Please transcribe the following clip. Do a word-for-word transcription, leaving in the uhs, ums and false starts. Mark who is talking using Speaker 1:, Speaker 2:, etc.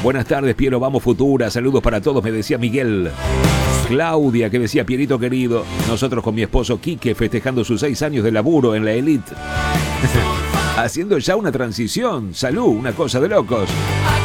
Speaker 1: Buenas tardes, Piero, vamos Futura. Saludos para todos, me decía Miguel. Claudia, que decía, Pierito querido, nosotros con mi esposo Quique festejando sus seis años de laburo en la Elite. Haciendo ya una transición. Salud, una cosa de locos.